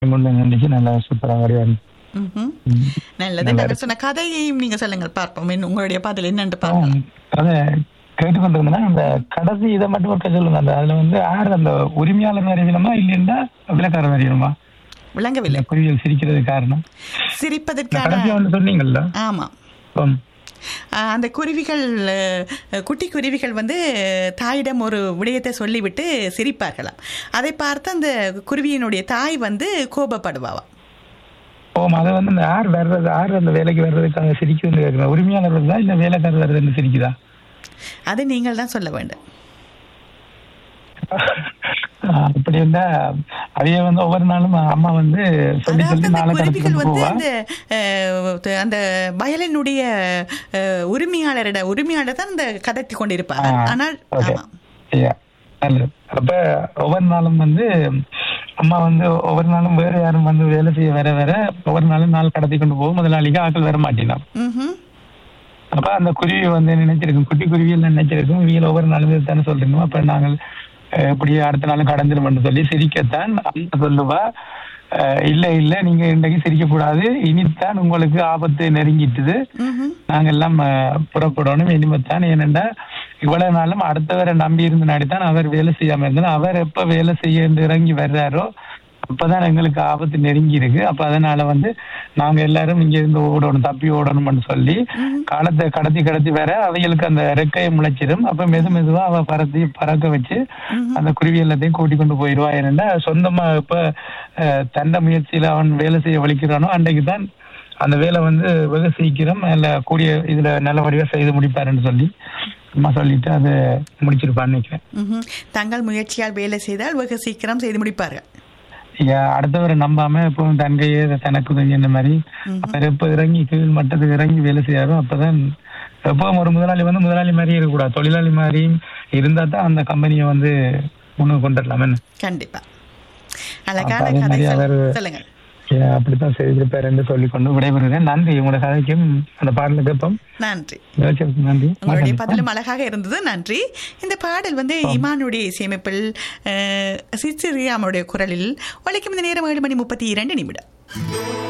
நினைச்சு நல்லா சூப்பராக வரையாரு. நல்லது. நாங்கள் சொன்ன கதையையும் நீங்க சொல்லுங்கள் பார்ப்போம், உங்களுடைய பதில் என்னன்னு பார்ப்போம். அதை கேட்டுக்கொண்டிருந்தேன்னா அந்த கடைசி இதை மட்டும் ஒருக்க சொல்லுங்க. அந்த அதுல வந்து யார் அந்த உரிமையாளர் அறிவியணுமா இல்லைன்னா விளக்காரர் அறியணுமா? விளங்கவில்லை. குருவிகள் சிரிக்கிறது காரணம் சிரிப்பதற்கான சொன்னீங்கல்ல. ஆமா, அந்த குருவிகள், குட்டி குருவிகள் வந்து தாயிடம் ஒரு விடயத்தை சொல்லிவிட்டு சிரிப்பார்களாம். அதை பார்த்து அந்த குருவியினுடைய தாய் வந்து கோபப்படுவாவா. அதை வந்து இந்த யார் வர்றது, யார் அந்த வேலைக்கு வர்றதுக்காக சிரிக்குதுன்னு கேட்குறேன். உரிமையாளர் வருதா இல்ல வேலைக்காரர் வருதுன்னு சிரிக்குதா? அது நீங்கள் தான் சொல்ல வேண்டும். அப்படி இருந்தா அதையே வந்து ஒவ்வொரு நாளும் அம்மா வந்து சொல்லி சொல்லி குருவிகள் வந்து அந்த வயலினுடைய உரிமையாளர் தான் இந்த கதைத்து கொண்டிருப்பார். ஆனால் அப்ப ஒவ்வொரு நாளும் வந்து அம்மா வந்து ஒவ்வொரு நாளும் வேற யாரும் வந்து வேலை செய்ய வர வர ஒவ்வொரு நாளும் நாள் கடத்தி கொண்டு போகும். முதலாளிக்கு ஆக்கள் வர மாட்டேனான். அப்ப அந்த குருவி வந்து நினைச்சிருக்கும், குட்டி குருவியெல்லாம் நினைச்சிருக்கும், இவங்க ஒவ்வொரு நாளும் தானே சொல்றீங்க. அப்ப நாங்கள் இப்படியே அடுத்த நாளும் கடந்துடும் சொல்லி சிரிக்கத்தான் அம்மா சொல்லுவா. இல்ல இல்ல, நீங்க இன்றைக்கு சிரிக்க கூடாது, இனித்தான் உங்களுக்கு ஆபத்து நெருங்கிட்டுது, நாங்க எல்லாம் புறப்படணும் இனிமத்தான். ஏனென்றா இவ்வளவு நாளும் அடுத்தவரை நம்பி இருந்த நாடித்தான் அவர் வேலை செய்யாம இருந்தாலும் அவர் எப்ப வேலை செய்ய இறங்கி வர்றாரோ அப்பதான் எங்களுக்கு ஆபத்து நெருங்கி இருக்கு. அப்ப அதனால வந்து நாங்க எல்லாரும் இங்க இருந்து ஓடணும், தப்பி ஓடணும்னு சொல்லி காலத்தை கடத்தி வர அவைகளுக்கு அந்த ரெக்கையை முளைச்சிடும். அப்ப மெதுவா அவ பறக்க வச்சு அந்த குருவி எல்லாத்தையும் கூட்டி கொண்டு போயிடுவா. ஏன்னா சொந்தமா இப்ப தண்ட முயற்சியில அவன் வேலை செய்ய வலிக்கிறானோ அன்றைக்குதான் அந்த வேலை வந்து வெகு சீக்கிரம் இல்ல கூடிய இதுல நல்ல வடிவா செய்து முடிப்பாருன்னு சொல்லி அம்மா சொல்லிட்டு அதை முடிச்சிருப்பான்னு நினைக்கிறேன். தங்கள் முயற்சியால் வேலை செய்தால் வெகு சீக்கிரம் செய்து முடிப்பார்கள். அடுத்தவரை நம்பாம இப்போ தங்கையே தனக்கு இந்த மாதிரி அவர் எப்ப இறங்கி கீழ் மட்டத்துக்கு இறங்கி வேலை செய்யாரோ அப்பதான் எப்பவும் ஒரு முதலாளி வந்து முதலாளி மாதிரி இருக்கக்கூடாது, தொழிலாளி மாதிரியும் இருந்தா தான் அந்த கம்பெனியை வந்து முன்னுக்கு கொண்டுடலாமே. கண்டிப்பா அழகான சொல்லுங்க. அப்படித்தான் செய்திருப்பார் என்று சொல்லிக்கொண்டு விடைபெறுகிறேன். நன்றி. உங்களோட கதைக்கும் அந்த பாடல கேட்போம். நன்றி. நன்றி. உங்களுடைய பதிலும் அழகாக இருந்தது. நன்றி. இந்த பாடல் வந்து இமானுடைய இசையமைப்பில் சித்ரியாமுடைய குரலில் ஒலிக்கும். இந்த நேரம் 7:32.